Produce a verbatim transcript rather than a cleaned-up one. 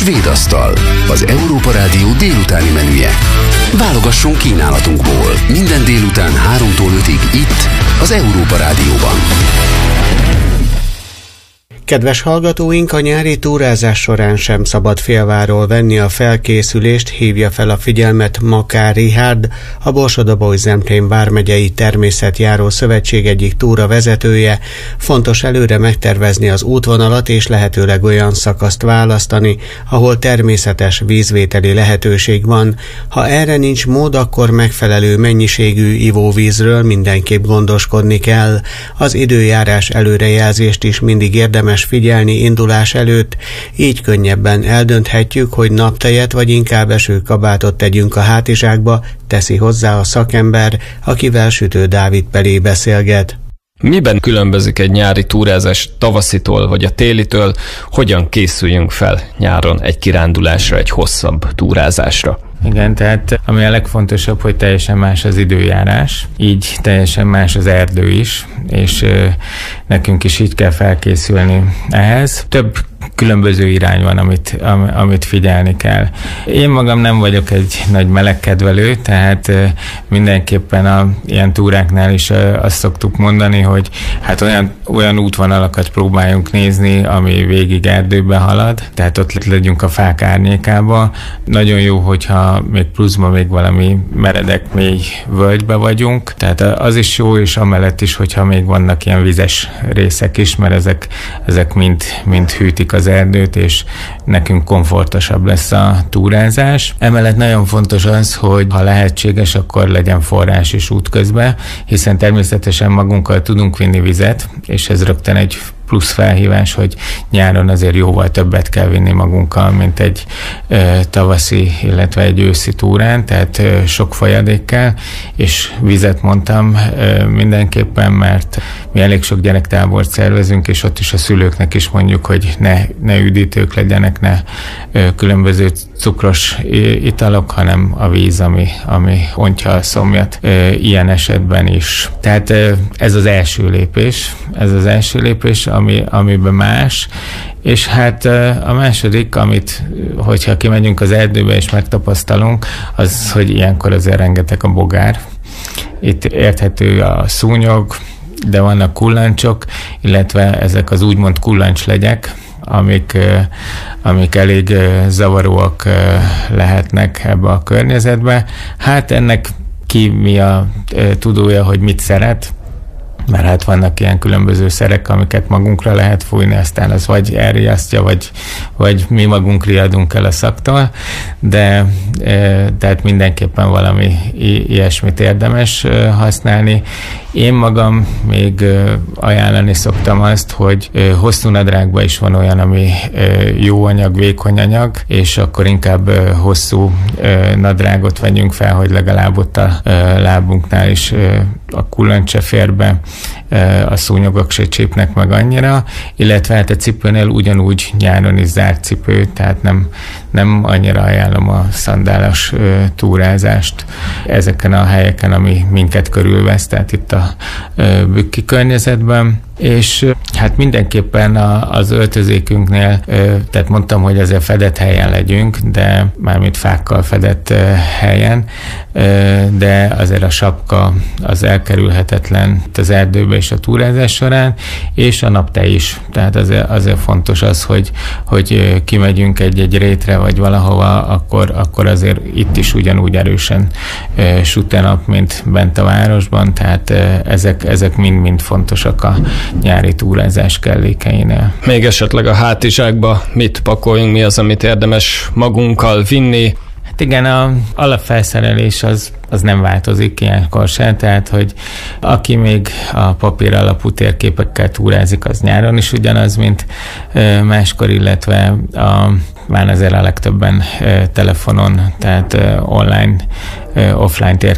Svéd asztal, az Európa Rádió délutáni menüje. Válogassunk kínálatunkból minden délután háromtól ötig itt, az Európa Rádióban. Kedves hallgatóink, a nyári túrázás során sem szabad félváról venni a felkészülést, hívja fel a figyelmet Makár Richárd, a Borsod-Abaúj-Zemplén vármegyei természetjáró szövetség egyik túra vezetője. Fontos előre megtervezni az útvonalat és lehetőleg olyan szakaszt választani, ahol természetes vízvételi lehetőség van. Ha erre nincs mód, akkor megfelelő mennyiségű ivóvízről mindenképp gondoskodni kell. Az időjárás előrejelzést is mindig érdemes figyelni indulás előtt, így könnyebben eldönthetjük, hogy naptejet vagy inkább esőkabátot tegyünk a hátizsákba, teszi hozzá a szakember, akivel Sütő Dávid Pelé beszélget. Miben különbözik egy nyári túrázás tavaszitól vagy a télitől? Hogyan készüljünk fel nyáron egy kirándulásra, egy hosszabb túrázásra? Igen, tehát ami a legfontosabb, hogy teljesen más az időjárás, így teljesen más az erdő is, és ö, nekünk is így kell felkészülni ehhez. Több különböző irány van, amit, am, amit figyelni kell. Én magam nem vagyok egy nagy melegkedvelő, tehát ö, mindenképpen a ilyen túráknál is ö, azt szoktuk mondani, hogy hát olyan, olyan útvonalakat próbáljunk nézni, ami végig erdőbe halad, tehát ott legyünk a fák árnyékába. Nagyon jó, hogyha még pluszban még valami meredek mély völgybe vagyunk, tehát az is jó, és amellett is, hogyha még vannak ilyen vizes részek is, mert ezek, ezek mind, mind hűtik az erdőt, és nekünk komfortosabb lesz a túrázás. Emellett nagyon fontos az, hogy ha lehetséges, akkor legyen forrás is útközben, hiszen természetesen magunkkal tudunk vinni vizet, és ez rögtön egy plusz felhívás, hogy nyáron azért jóval többet kell vinni magunkkal, mint egy ö, tavaszi, illetve egy őszi túrán, tehát ö, sok folyadékkel, és vizet mondtam ö, mindenképpen, mert mi elég sok gyerektábort szervezünk, és ott is a szülőknek is mondjuk, hogy ne, ne üdítők legyenek, ne ö, különböző cukros italok, hanem a víz, ami, ami ontja a szomjat ö, ilyen esetben is. Tehát ö, ez az első lépés, ez az első lépés, ami, amiben más, és hát a második, amit, hogyha kimegyünk az erdőbe és megtapasztalunk, az, hogy ilyenkor azért rengeteg a bogár. Itt érthető a szúnyog, de vannak kullancsok, illetve ezek az úgymond kullancslegyek, amik, amik elég zavaróak lehetnek ebbe a környezetbe. Hát ennek ki mi a tudója, hogy mit szeret, mert hát vannak ilyen különböző szerek, amiket magunkra lehet fújni, aztán az vagy elriasztja, vagy, vagy mi magunk riadunk el a szaktól, de e, tehát mindenképpen valami i- ilyesmit érdemes e, használni. Én magam még e, ajánlani szoktam azt, hogy e, hosszú nadrágban is van olyan, ami e, jó anyag, vékony anyag, és akkor inkább e, hosszú e, nadrágot vegyünk fel, hogy legalább ott a e, lábunknál is e, a kullancs se fér be, a szúnyogok se csípnek meg annyira, illetve hát a cipőnél ugyanúgy nyáron is zárt cipő, tehát nem, nem annyira ajánlom a szandálos túrázást ezeken a helyeken, ami minket körülvesz, tehát itt a bükki környezetben. És hát mindenképpen a, az öltözékünknél, tehát mondtam, hogy azért fedett helyen legyünk, de mármint fákkal fedett helyen, de azért a sapka az elkerülhetetlen az erdőbe és a túrázás során, és a naptej is. Tehát azért, azért fontos az, hogy, hogy kimegyünk egy-egy rétre, vagy valahova, akkor, akkor azért itt is ugyanúgy erősen süt a nap, mint bent a városban, tehát ezek, ezek mind-mind fontosak a nyári túrázás kellékeinél. Még esetleg a hátizsákba mit pakoljunk, mi az, amit érdemes magunkkal vinni? Hát igen, az alapfelszerelés az, az nem változik ilyenkor se, tehát hogy aki még a papír alapú térképekkel túrázik, az nyáron is ugyanaz, mint máskor, illetve a, már azért a legtöbben telefonon, tehát online, offline térképekkel